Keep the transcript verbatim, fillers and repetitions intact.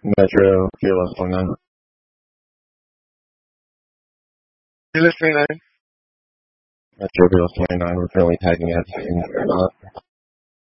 Metro Fearless twenty-nine. Fearless twenty-nine. Metro Fearless twenty-nine. We're currently tagging at or not.